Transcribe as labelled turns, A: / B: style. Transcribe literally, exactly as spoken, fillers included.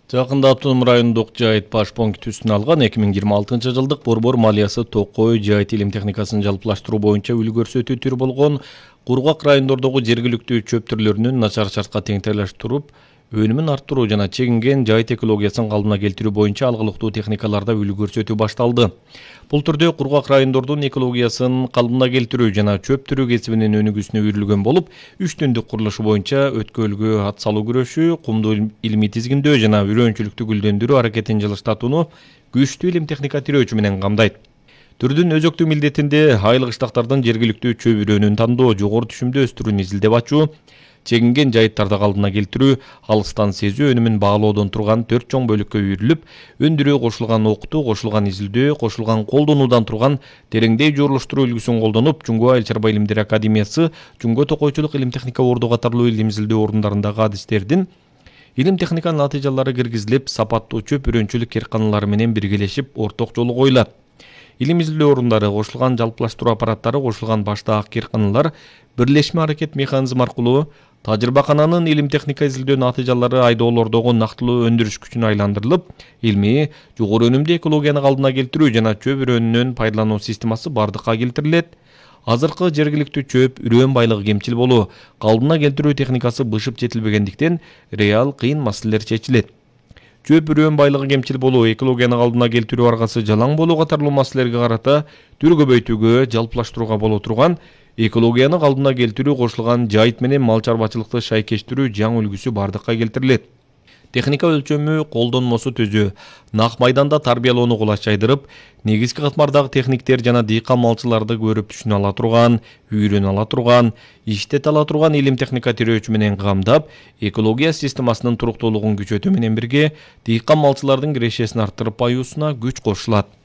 A: Жакында Автоном райондук жайыт баш пунктүсүн алган эки миң жыйырма алтынчы жылдык борбор малиясы Токой жайыт илим техникасын жалпылаштыруу боюнча үлгү көрсөтүү болгон кургак райондордогу жергиликтүү чөп түрлөрүнүн начар шартка теңдештирип, өнүмүн арттыруу жана чегинген жайыт экологиясын калыбына келтирүү боюнча алгылыктуу техникаларда үлгү көрсөтүү башталды. Бул түрдө кургак райондордун экологиясын калыбына келтирүү жана чөп түрүү кесибинин өнүгүүсүнө үйрүлгөн болуп, үч түндүк курулушу боюнча өткөлгө ат салуу күрөшү, кумду илимий тизгиндөө жана үйрөнчүлүктү гүлдөндүрүү аракетин жылыштатууну күчтүү илим техника тирөөчү менен камдайт. Түрдүн өзөктүү милдетинде айыл кыштактардын жергиликтүү чөп үрөнүн тандоо, жогору түшүмдүү өстүрүүнү изилдеп ачуу, чегинген жайыттарды калыбына келтирүү, алыстан сезүү өнүмүн баалоодон турган төрт чоң бөлүккө үйрүлүп, өндүрүү кошулган окутуу, кошулган изилдөө, кошулган колдонуудан турган тереңдей жууруштуруу үлгүсүн колдонуп, Жуңго Айыл чарба илимдери академиясы, Жуңго Токойчулук илим техника орду катарлуу илим изилдөө орундарындагы адистердин илим техниканын натыйжалары киргизилип, сапаттуу чөп үрөнчүлүк керканалары менен биргелешип, орток жолу коюлат. Илим изилдөө орундары, кошулган жалпылаштыруу аппараттары, кошулган баштаак керканалар бирлешме аракет механизми аркылуу тажрыйбакананын илим техника изилдөө натыйжалары айдоолордогу нактылуу өндүрүш күчүнө айландырылып, илмий, жогору өнүмдүү экологияны калыбына келтирүү жана чөп үрөнүнүн пайдалануу системасы бардыкка келтирилет. Азыркы жергиликтүү чөп үрөн байлыгы кемчил болуу, калыбына келтирүү техникасы бышып жетилбегендиктен реал кыйын маселелер чечилет. Чөп үрөн байлыгы кемчил болуу, экологияны калыбына келтирүү аргасы жалаң болуу катарлуу маселелерге карата түр көбөйтүүгө, жалпылаштырууга боло турган экологияны калыбына келтирүү кошулган жайыт менен мал чарбачылыкты шайкештирүү жаңы үлгүсү бардыкка келтирилет. Техника өлчөмү, колдонмосу түзүү, нак майданда тарбиялоону кулачайдырып, негизги катмардагы техниктер жана дыйкан малчыларды көрүп түшүнө ала турган, үйрөнө ала турган, иштете ала турган илим техника тирөөчү менен камдап, экология системасынын туруктуулугун күчөтүү менен бирге, дыйкан малчылардын кирешесин арттырып баюусуна күч кошулат.